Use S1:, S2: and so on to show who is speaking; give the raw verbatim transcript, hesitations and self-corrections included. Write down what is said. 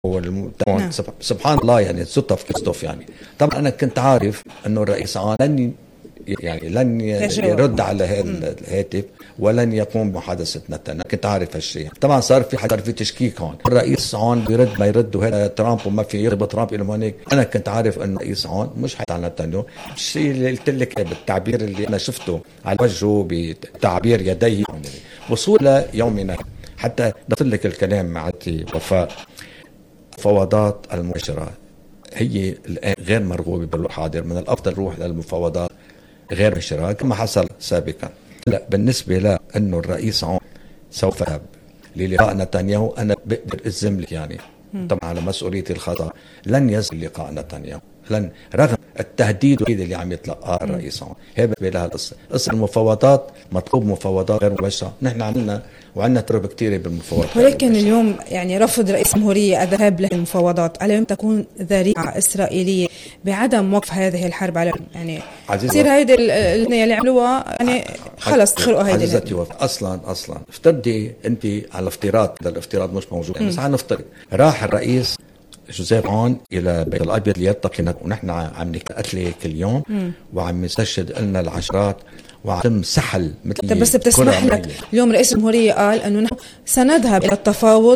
S1: نعم. سبحان الله يعني صدف كصدف يعني. طبعا أنا كنت عارف أنه الرئيس عون لن يعني لن يرد على هذا الهاتف ولن يقوم بمحادثة نتنياهو. كنت عارف هالشيء. طبعا صار في صار في تشكيك هون، الرئيس عون بيرد ما يرد وهذا ترامب وما في يربط ترامب إلى هونيك. أنا كنت عارف أنه الرئيس عون مش حيطلع على نتنياهو. الشيء اللي قلت لك بالتعبير اللي أنا شفته على وجهه بتعبير يديه وصول يومنا حتى نقول لك الكلام معتي وفاء. مفاوضات المباشرة هي الآن غير مرغوبة بالحاضر، من الأفضل روح للمفاوضات غير مباشرة كما حصل سابقا. لا بالنسبة له أنه الرئيس عون سوف يذهب للقاء نتنياهو، أنا بقدر أجزم لك يعني طبعا على مسؤوليتي الخاصة لن يذهب للقاء نتنياهو، لن رغم التهديد اللي عم يتلقاه الرئيس عون. هي بلا القصة قصة المفاوضات مطلوب مفاوضات غير مباشرة. نحن عملنا وعندنا تجربة كثيرة بالمفاوضات،
S2: ولكن اليوم يعني رفض رئيس الجمهورية الذهاب للمفاوضات ألم تكون ذريعة إسرائيلية بعدم وقف هذه الحرب على يعني تصير هيدي اللي اللي عملوها يعني خلص خلقوا هيدي
S1: عزيزتي وفاء. أصلا أصلا افترضي أنت على افتراض، هذا الافتراض مش موجود يعني، بس هنفترض راح الرئيس جوزيف عون إلى بيت الأبيض ليلتقي ونحن عم نقتل كل يوم مم. وعم نستشهد لنا العشرات وعم سحل مثل
S2: بس بتسمح لك اليوم رئيس الجمهورية قال أنه نحن سنذهب إلى التفاوض